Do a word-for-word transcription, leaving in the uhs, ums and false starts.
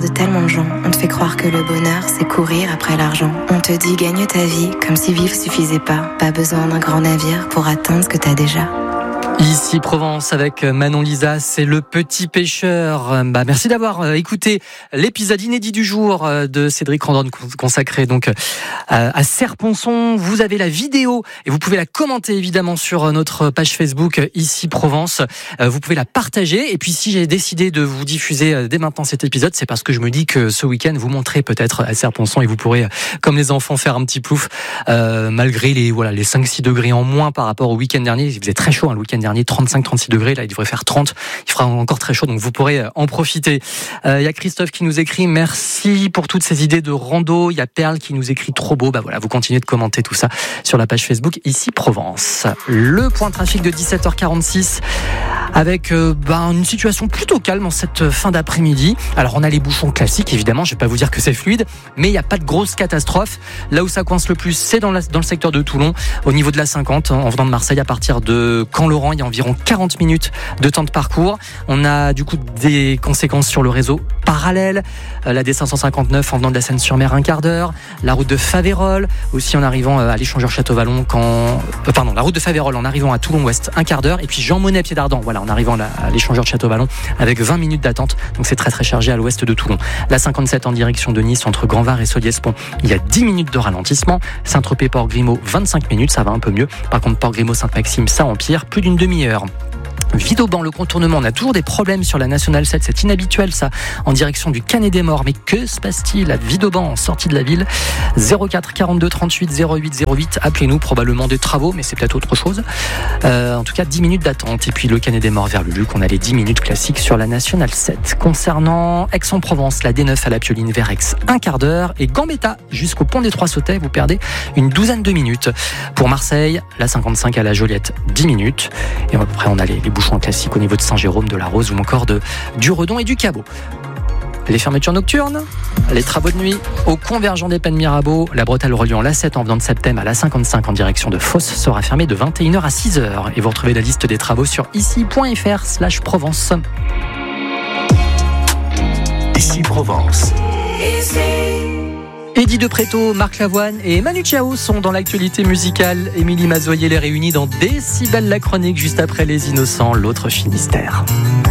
tellement de gens. On te fait croire que le bonheur, c'est courir après l'argent. On te dit gagne ta vie, comme si vivre suffisait pas. Pas besoin d'un grand navire pour atteindre ce que t'as déjà. Ici Provence avec Manon Lisa, c'est Le Petit Pêcheur. Bah, merci d'avoir écouté l'épisode inédit du jour de Cédric Randonne consacré donc à Serre-Ponçon. Vous avez la vidéo et vous pouvez la commenter évidemment sur notre page Facebook Ici Provence. Vous pouvez la partager et puis si j'ai décidé de vous diffuser dès maintenant cet épisode, c'est parce que je me dis que ce week-end vous montrez peut-être à Serre-Ponçon et vous pourrez comme les enfants faire un petit plouf euh, malgré les voilà les cinq six degrés en moins par rapport au week-end dernier. Il faisait très chaud hein, le week-end dernier. trente-cinq trente-six degrés, là il devrait faire trente, il fera encore très chaud donc vous pourrez en profiter. Il euh, y a Christophe qui nous écrit merci pour toutes ces idées de rando, il y a Perle qui nous écrit trop beau, bah voilà, vous continuez de commenter tout ça sur la page Facebook Ici Provence. Le point trafic de dix-sept heures quarante-six avec euh, bah, une situation plutôt calme en cette fin d'après-midi. Alors on a les bouchons classiques évidemment, je vais pas vous dire que c'est fluide, mais il n'y a pas de grosse catastrophe. Là où ça coince le plus, c'est dans, la, dans le secteur de Toulon, au niveau de la cinquante, en venant de Marseille à partir de Caen-Laurent, il y a environ quarante minutes de temps de parcours. On a du coup des conséquences sur le réseau parallèle, la D cinq cent cinquante-neuf en venant de la Seine-sur-Mer un quart d'heure, la route de Faverolles aussi en arrivant à l'échangeur Château-Vallon quand euh, pardon la route de Faverolles en arrivant à Toulon-Ouest un quart d'heure et puis Jean Monnet Pied d'Ardan voilà en arrivant à l'échangeur de Château-Vallon avec vingt minutes d'attente, donc c'est très très chargé à l'ouest de Toulon. La cinquante-sept en direction de Nice entre Grandvar et Solliès-Pont, il y a dix minutes de ralentissement. Saint-Tropez-Port-Grimaud vingt-cinq minutes, ça va un peu mieux. Par contre Port-Grimaud-Sainte-Maxime ça empire, plus d'une demi-heure. Villeauban, le contournement, on a toujours des problèmes sur la Nationale sept, c'est inhabituel ça, en direction du Canet des Morts, mais que se passe-t-il à Villeauban en sortie de la ville? Zéro quatre quarante-deux trente-huit zéro huit zéro huit, appelez-nous, probablement des travaux, mais c'est peut-être autre chose. Euh, en tout cas, dix minutes d'attente, et puis le Canet des Morts vers le Luc, on a les dix minutes classiques sur la Nationale sept. Concernant Aix-en-Provence, la D neuf à la Pioline vers Aix, un quart d'heure, et Gambetta jusqu'au pont des Trois Sautets, vous perdez une douzaine de minutes. Pour Marseille, la cinquante-cinq à la Joliette, dix minutes, et après on a les, les bouchons classiques au niveau de Saint-Jérôme, de la Rose ou encore de, du Redon et du Cabot. Les fermetures nocturnes, les travaux de nuit au convergent des Pennes Mirabeau, la bretelle reliant l'A sept en venant de Septem à l'A cinquante-cinq en direction de Fos sera fermée de vingt et une heures à six heures. Et vous retrouvez la liste des travaux sur ici.fr slash Provence. Ici Provence. Eddie De Pretto, Marc Lavoine et Manu Chao sont dans l'actualité musicale. Émilie Mazoyer les réunit dans Décibel la chronique juste après Les Innocents, l'autre Finistère.